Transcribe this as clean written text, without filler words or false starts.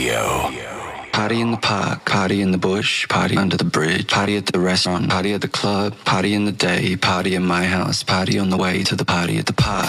Party in the park, party in the bush, party under the bridge, party at the restaurant, party at the club, party in the day, party in my house, party on the way to the party at the park.